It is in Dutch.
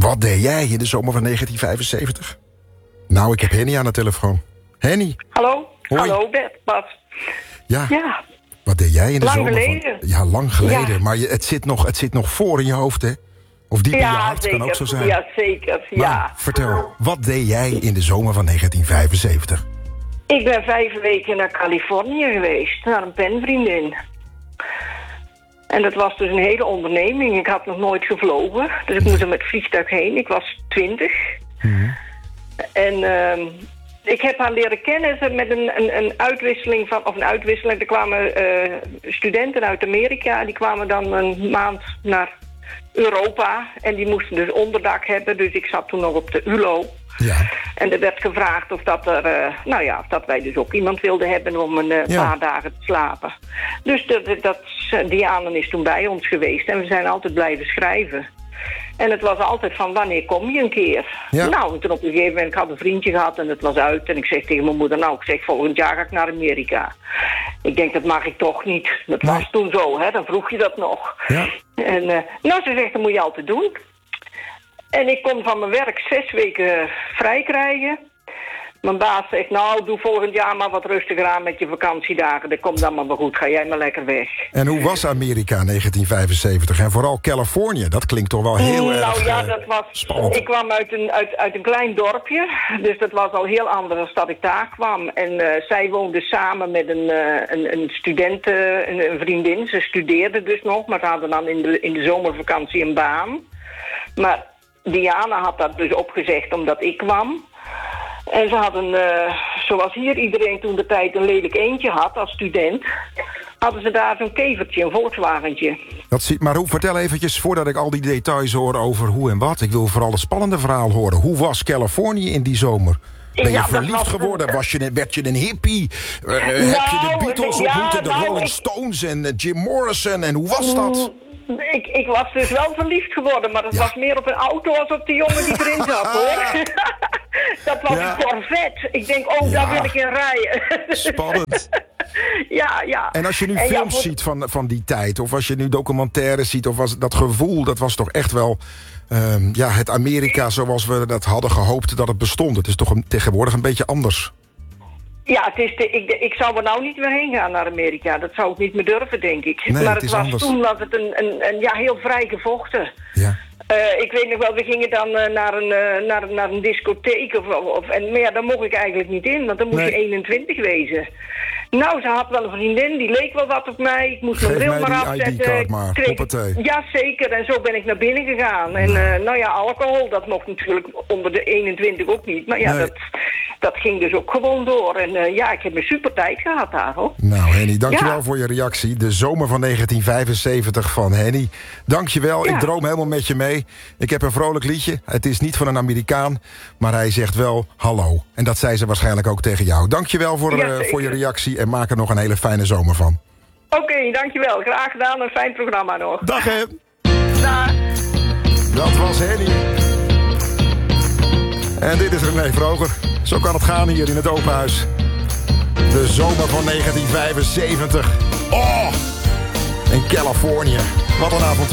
Wat deed jij in de zomer van 1975? Nou, ik heb Henny aan de telefoon. Henny. Hallo? Hoi. Hallo, Bart. Ja. Wat deed jij in de Lang zomer geleden. van... Ja, lang geleden. Ja. Maar het zit nog voor in je hoofd, hè? Of diep in je hart, zeker. kan ook zo zijn. Ja, zeker. Maar, vertel, wat deed jij in de zomer van 1975? Ik ben 5 weken naar Californië geweest, naar een penvriendin. En dat was dus een hele onderneming. Ik had nog nooit gevlogen, dus ik moest er met vliegtuig heen. Ik was 20. Mhm. En ik heb haar leren kennen met een uitwisseling van... Of een uitwisseling, er kwamen studenten uit Amerika. Die kwamen dan een maand naar Europa. En die moesten dus onderdak hebben. Dus ik zat toen nog op de ULO. Ja. En er werd gevraagd of dat wij dus ook iemand wilden hebben om een paar dagen te slapen. Dus Diane is toen bij ons geweest en we zijn altijd blijven schrijven. En het was altijd van, wanneer kom je een keer? Ja. Nou, en toen op een gegeven moment, ik had een vriendje gehad en het was uit. En ik zeg tegen mijn moeder, ik zeg, volgend jaar ga ik naar Amerika. Ik denk, dat mag ik toch niet. Dat was toen zo, hè, dan vroeg je dat nog. Ja. En ze zegt, dat moet je altijd doen. En ik kon van mijn werk 6 weken vrij krijgen. Mijn baas zegt, doe volgend jaar maar wat rustiger aan met je vakantiedagen. Dat komt allemaal wel goed, ga jij maar lekker weg. En hoe was Amerika in 1975? En vooral Californië, dat klinkt toch wel heel erg dat was spannend. Ik kwam uit een klein dorpje, dus dat was al heel anders dan dat ik daar kwam. En zij woonde samen met een student, een vriendin. Ze studeerde dus nog, maar ze hadden dan in de zomervakantie een baan. Maar Diana had dat dus opgezegd omdat ik kwam. En ze hadden, zoals hier iedereen toen de tijd een lelijk eendje had als student, hadden ze daar zo'n kevertje, een Volkswagentje. Maar vertel eventjes, voordat ik al die details hoor over hoe en wat. Ik wil vooral het spannende verhaal horen. Hoe was Californië in die zomer? Ben je verliefd geworden? Werd je een hippie? Heb je de Beatles ontmoet en de Rolling Stones en Jim Morrison? En hoe was dat? Ik was dus wel verliefd geworden, maar het was meer op een auto als op de jongen die erin zat, hoor. Dat was een Corvette. Ik denk, daar wil ik in rijden. Spannend. Ja. En als je nu films ziet van die tijd, of als je nu documentaires ziet, of dat gevoel, dat was toch echt wel het Amerika zoals we dat hadden gehoopt dat het bestond. Het is toch tegenwoordig een beetje anders. Ja, ik zou er nou niet meer heen gaan naar Amerika. Dat zou ik niet meer durven, denk ik. Nee, maar toen was het een heel vrij gevochten. Ja. Ik weet nog wel, we gingen dan naar een discotheek. Maar ja, daar mocht ik eigenlijk niet in, want dan moest je 21 wezen. Nou, ze had wel een vriendin, die leek wel wat op mij. Ik moest mijn bril maar afzetten. ID-kaart maar, hoppatee. Ja, zeker. En zo ben ik naar binnen gegaan. En alcohol, dat mocht natuurlijk onder de 21 ook niet. Maar ja, dat ging dus ook gewoon door. En ik heb een super tijd gehad daar, hoor. Nou, Henny, dankjewel voor je reactie. De zomer van 1975 van Henny. Dankjewel, ik droom helemaal met je mee. Ik heb een vrolijk liedje. Het is niet van een Amerikaan, maar hij zegt wel hallo. En dat zei ze waarschijnlijk ook tegen jou. Dankjewel voor je reactie en maak er nog een hele fijne zomer van. Oké, dankjewel. Graag gedaan. Een fijn programma nog. Dag, hè. Dag. Dat was Henny. En dit is René Vroger. Zo kan het gaan hier in het open huis. De zomer van 1975. Oh! In Californië. Wat een avontuur.